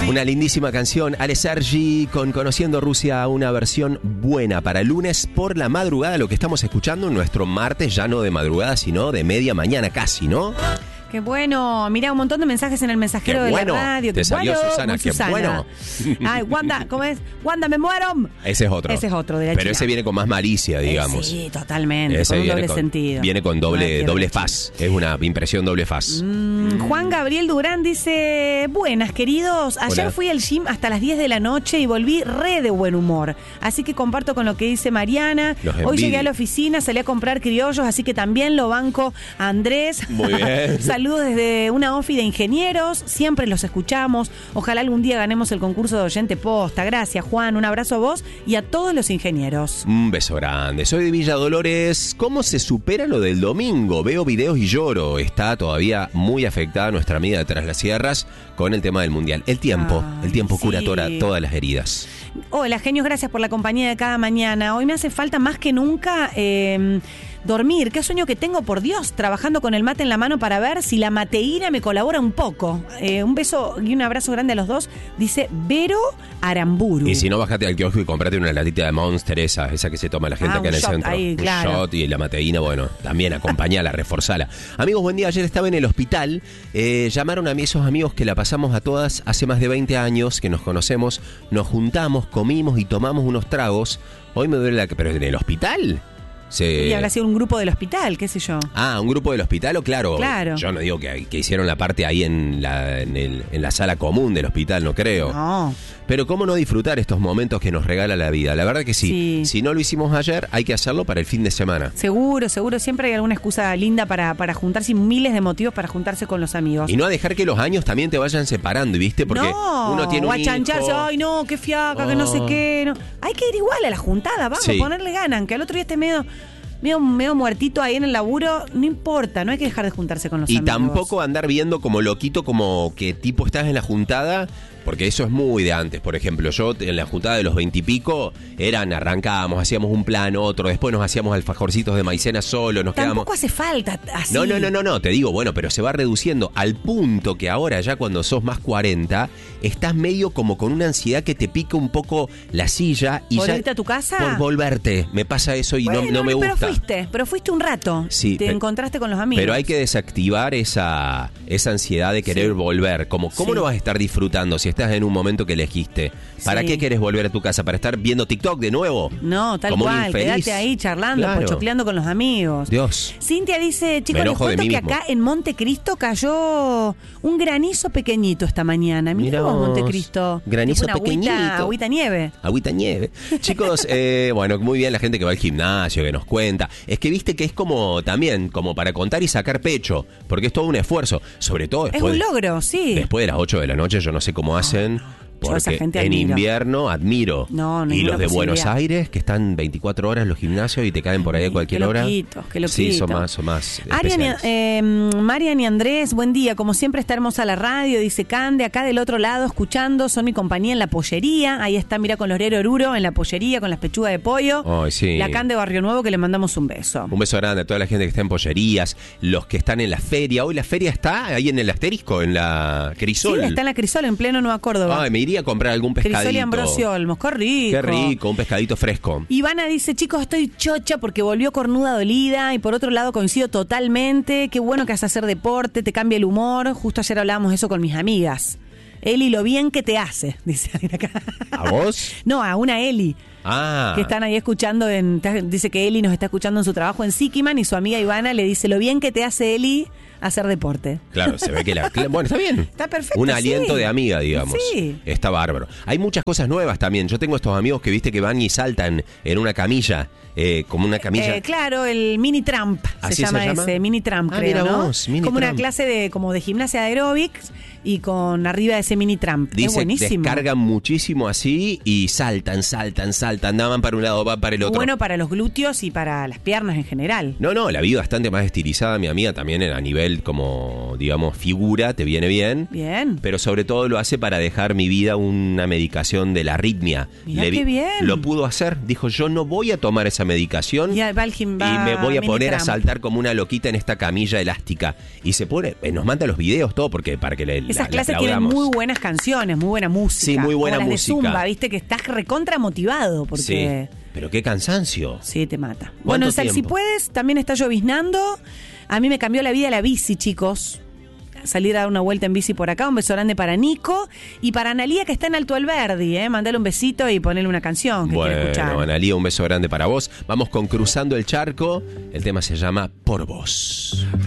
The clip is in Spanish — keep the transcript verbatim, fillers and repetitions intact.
Una lindísima canción, Ale Sergi con Conociendo Rusia, una versión buena para lunes por la madrugada, lo que estamos escuchando nuestro martes, ya no de madrugada, sino de media mañana casi, ¿no? Qué bueno, mira un montón de mensajes en el mensajero qué bueno. de la radio. Te Qué salió bueno, Susana, qué Susana. bueno. Ay, Wanda, ¿cómo es? Wanda, me muero. Ese es otro. Ese es otro de la Pero China. ese viene con más malicia, digamos. Eh, sí, totalmente, Ese con un viene doble con, sentido. Viene con doble, No, doble China. faz. Es una impresión doble faz. Mm, Juan Gabriel Durán dice: buenas, queridos. Ayer Hola. fui al gym hasta las diez de la noche y volví re de buen humor. Así que comparto con lo que dice Mariana. Los Hoy envidio. llegué a la oficina, salí a comprar criollos, así que también lo banco a Andrés. Muy bien. Saludos desde una ofi de ingenieros. Siempre los escuchamos. Ojalá algún día ganemos el concurso de oyente posta. Gracias, Juan. Un abrazo a vos y a todos los ingenieros. Un beso grande. Soy de Villa Dolores. ¿Cómo se supera lo del domingo? Veo videos y lloro. Está todavía muy afectada nuestra amiga de Tras las Sierras con el tema del Mundial. El tiempo. Ay, el tiempo cura sí. toda- todas las heridas. Hola, genios, gracias por la compañía de cada mañana. Hoy me hace falta más que nunca eh, dormir. Qué sueño que tengo, por Dios, trabajando con el mate en la mano para ver si la mateína me colabora un poco. Eh, un beso y un abrazo grande a los dos. Dice Vero Aramburu. Y si no, bajate al kiosco y comprate una latita de Monster, esa, esa que se toma la gente Ah, acá un en el shot centro. ahí, un claro. shot y la mateína, bueno, también acompañala, reforzala. Amigos, buen día. Ayer estaba en el hospital. Eh, llamaron a mí esos amigos que la pasamos a todas hace más de veinte años, que nos conocemos, nos juntamos, comimos y tomamos unos tragos. Hoy me duele la... ¿Pero en el hospital? Se... Y habrá sido un grupo del hospital, qué sé yo. Ah, un grupo del hospital, o claro. Claro. Yo no digo que, que hicieron la parte ahí en la, en, el- en la sala común del hospital, no creo. No. Pero cómo no disfrutar estos momentos que nos regala la vida. La verdad que sí. Sí. Si no lo hicimos ayer, hay que hacerlo para el fin de semana. Seguro, seguro. Siempre hay alguna excusa linda para, para juntarse y miles de motivos para juntarse con los amigos. Y no a dejar que los años también te vayan separando, ¿viste? Porque no, uno tiene o un a chancharse, hijo. ay no, qué fiaca, que no sé Oh. qué. No. Hay que ir igual a la juntada, vamos, Sí. ponerle ganas, que al otro día esté medio, medio, medio muertito ahí en el laburo, no importa, no hay que dejar de juntarse con los Y amigos. tampoco andar viendo como loquito, como que tipo estás en la juntada, porque eso es muy de antes. Por ejemplo, yo en la juntada de los veintipico, eran, arrancábamos, hacíamos un plan, otro, después nos hacíamos alfajorcitos de maicena solo, nos quedábamos... Tampoco hace falta así. No, no, no, no, no, te digo, bueno, pero se va reduciendo al punto que ahora ya cuando sos más cuarenta, estás medio como con una ansiedad que te pica un poco la silla y ¿Por ya... irte a tu casa? Por volverte, me pasa eso y Bueno, no, no me pero gusta. fuiste, pero fuiste un rato. Sí, Te pe- encontraste con los amigos. Pero hay que desactivar esa, esa ansiedad de querer Sí. volver. Como, ¿cómo Sí. no vas a estar disfrutando si estás en un momento que elegiste? ¿Para Sí. qué querés volver a tu casa? ¿Para estar viendo TikTok de nuevo? No, tal Como un cual, infeliz. quédate ahí charlando, Claro. pochocleando con los amigos. Dios. Cintia dice, chicos, Me les enojo de cuento mí que mismo. acá en Montecristo cayó un granizo pequeñito esta mañana. Mirá Mirá vos, vos. Montecristo. Granizo Tipo una pequeñito. Agüita, agüita nieve. Agüita nieve. Chicos, eh, bueno, muy bien la gente que va al gimnasio, que nos cuenta. Es que viste que es como también, como para contar y sacar pecho, porque es todo un esfuerzo. Sobre todo Es después, un logro, sí. después de las ocho de la noche, yo no sé cómo hacen. Yo a esa Porque gente en admiro. invierno admiro. No, no hay y los ninguna de Buenos posibilidad. Aires, que están veinticuatro horas en los gimnasios y te caen por ahí a Ay, cualquier qué hora. loquitos, qué Sí, son loquitos. más, son más Arian y, especiales. eh, Marian y Andrés, buen día. Como siempre está hermosa la radio, dice Cande. Acá del otro lado, escuchando, son mi compañía en la pollería. Ahí está, mira, con los Lorero Oruro en la pollería, con las pechugas de pollo. Ay, sí. La Cande Barrio Nuevo, que le mandamos un beso. Un beso grande a toda la gente que está en pollerías, los que están en la feria. Hoy la feria está ahí en el asterisco, en la Crisol. Sí, está en la Crisol, en pleno Nueva Córdoba. Ay, me iría a comprar algún pescadito. Crisol y Ambrosio Olmos, qué rico. Qué rico, un pescadito fresco. Ivana dice, chicos, estoy chocha porque volvió cornuda dolida y por otro lado coincido totalmente. Qué bueno que haces hacer deporte, te cambia el humor. Justo ayer hablábamos eso con mis amigas. Eli, lo bien que te hace, dice alguien acá. ¿A vos? No, a una Eli. Ah. Que están ahí escuchando, en, dice que Eli nos está escuchando en su trabajo en Sikiman y su amiga Ivana le dice lo bien que te hace Eli hacer deporte. Claro, se ve que la... Bueno, está bien. Está perfecto, Un sí. aliento de amiga, digamos. Sí. Está bárbaro. Hay muchas cosas nuevas también. Yo tengo estos amigos que viste que van y saltan en una camilla, eh, como una camilla... Eh, claro, el mini Trump se ¿Así se llama, llama? ese, mini Trump, Ah, creo, mira ¿no? vos, mini como una Trump. clase de como de gimnasia de aeróbics y con arriba de ese mini Trump. Es Dice, buenísimo. descargan muchísimo así y saltan, saltan, saltan. saltan, van para un lado, van para el otro. Bueno para los glúteos y para las piernas en general. No, no, la vi bastante más estilizada, mi amiga también a nivel como, digamos, figura, te viene bien. Bien. Pero sobre todo lo hace para dejar mi vida una medicación de la arritmia. Mirá Le vi- qué bien. Lo pudo hacer, dijo, yo no voy a tomar esa medicación Y va al gim- va y me voy a mini poner a Trump. saltar como una loquita en esta camilla elástica. Y se pone, eh, nos manda los videos, todo, porque para que le Esas la- la clases tienen aplaudamos. muy buenas canciones, muy buena música. Sí, muy buena como las música. de Zumba, viste que estás recontra motivado porque... Sí, pero qué cansancio. Sí, te mata. ¿Cuánto Bueno, Sal, si tiempo? puedes, también está lloviznando. A mí me cambió la vida la bici, chicos. Salir a dar una vuelta en bici por acá. Un beso grande para Nico y para Analía, que está en Alto Alberdi, ¿eh? Mandale un besito y ponele una canción que quiere escuchar. Bueno, Analía, un beso grande para vos. Vamos con Cruzando el Charco. El tema se llama Por Vos.